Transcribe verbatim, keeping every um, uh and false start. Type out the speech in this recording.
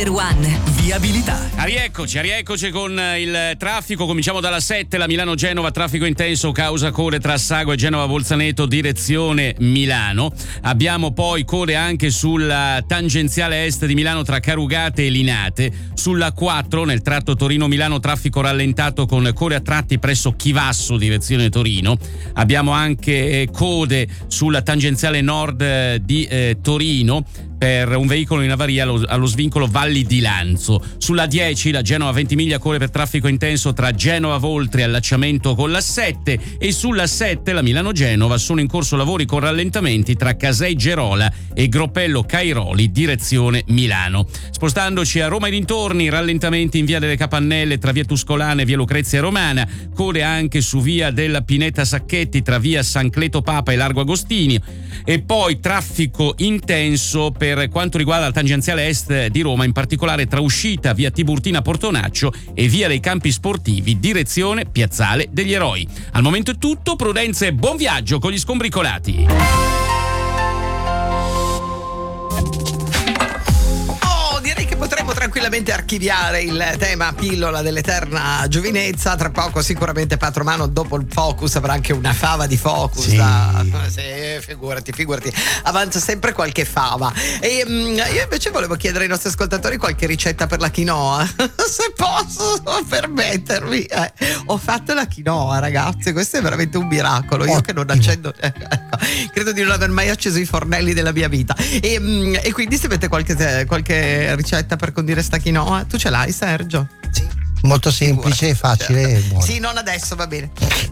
One. Viabilità. Ah, rieccoci, rieccoci con il traffico. Cominciamo dalla sette, la Milano-Genova, traffico intenso, causa code tra Sago e Genova-Bolzaneto, direzione Milano. Abbiamo poi code anche sulla tangenziale est di Milano tra Carugate e Linate. Sulla quattro, nel tratto Torino-Milano, traffico rallentato con code a tratti presso Chivasso, direzione Torino. Abbiamo anche code sulla tangenziale nord di eh, Torino per un veicolo in avaria allo, allo svincolo Valli di Lanzo. Sulla dieci, la Genova Ventimiglia, corre per traffico intenso tra Genova Voltri, allacciamento con la sette, e sulla sette, la Milano-Genova, sono in corso lavori con rallentamenti tra Casei Gerola e Groppello Cairoli, direzione Milano. Spostandoci a Roma e dintorni, rallentamenti in via delle Capannelle tra via Tuscolana e via Lucrezia Romana, code anche su via della Pineta Sacchetti tra via San Cleto Papa e Largo Agostini, e poi traffico intenso per Per quanto riguarda la tangenziale est di Roma, in particolare tra uscita via Tiburtina Portonaccio e via dei Campi Sportivi, direzione Piazzale degli Eroi. Al momento è tutto, prudenza e buon viaggio con gli skombricolati. Potremmo tranquillamente archiviare il tema pillola dell'eterna giovinezza. Tra poco sicuramente Patromano, dopo il Focus, avrà anche una fava di Focus. Sì, da... sì figurati, figurati, avanza sempre qualche fava. E um, io invece volevo chiedere ai nostri ascoltatori qualche ricetta per la quinoa, se posso permettermi. Eh, ho fatto la quinoa, ragazzi, questo è veramente un miracolo. Io che non accendo, eh, credo di non aver mai acceso i fornelli della mia vita. E, um, e quindi se avete qualche, qualche ricetta per condire sta quinoa, tu ce l'hai, Sergio? Sì, molto semplice, facile e buono. Sì, non adesso, va bene.